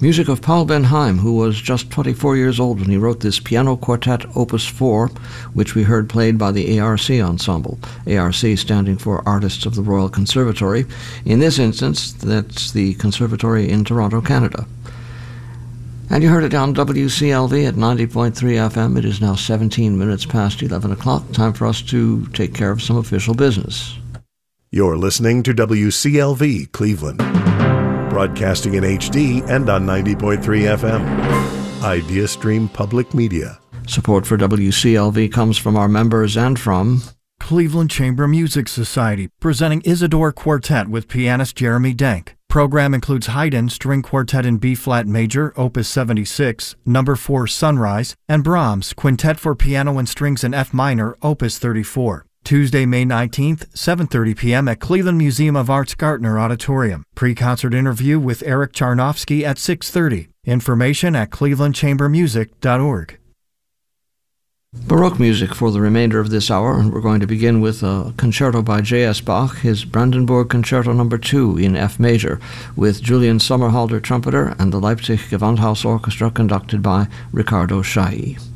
Music of Paul Benheim, who was just 24 years old when he wrote this piano quartet Opus 4, which we heard played by the ARC Ensemble. ARC standing for Artists of the Royal Conservatory. In this instance, that's the Conservatory in Toronto, Canada. And you heard it on WCLV at 90.3 FM. It is now 17 minutes past 11 o'clock. Time for us to take care of some official business. You're listening to WCLV Cleveland, broadcasting in HD and on 90.3 FM. IdeaStream Public Media. Support for WCLV comes from our members and from Cleveland Chamber Music Society, presenting Isidore Quartet with pianist Jeremy Denk. Program includes Haydn String Quartet in B-flat major, Opus 76, Number 4 Sunrise, and Brahms Quintet for Piano and Strings in F minor, Opus 34. Tuesday, May 19th, 7:30 p.m. at Cleveland Museum of Art's Gartner Auditorium. Pre-concert interview with Eric Charnofsky at 6:30. Information at clevelandchambermusic.org. Baroque music for the remainder of this hour, and we're going to begin with a concerto by J.S. Bach, his Brandenburg Concerto No. 2 in F major, with Julian Sommerhalder trumpeter and the Leipzig Gewandhaus Orchestra conducted by Ricardo Chailly.